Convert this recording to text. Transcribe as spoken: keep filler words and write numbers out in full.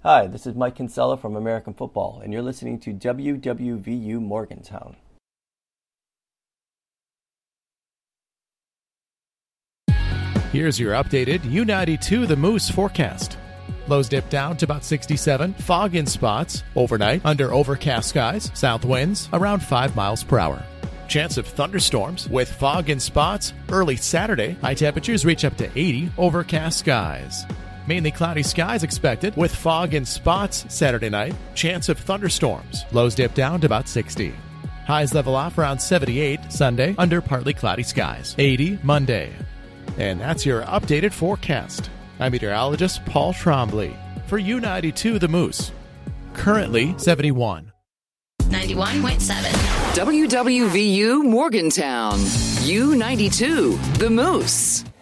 Hi, this is Mike Kinsella from American Football, and you're listening to W W V U Morgantown. Here's your updated U ninety-two The Moose forecast. Lows dip down to about sixty-seven, fog in spots. Overnight, under overcast skies, south winds around five miles per hour. Chance of thunderstorms with fog in spots. Early Saturday, high temperatures reach up to eighty, overcast skies. Mainly cloudy skies expected with fog in spots Saturday night. Chance of thunderstorms. Lows dip down to about sixty. Highs level off around seventy-eight Sunday under partly cloudy skies. eighty Monday. And that's your updated forecast. I'm meteorologist Paul Trombley for U ninety-two The Moose. Currently seventy-one. ninety-one point seven. W W V U Morgantown. U ninety-two The Moose.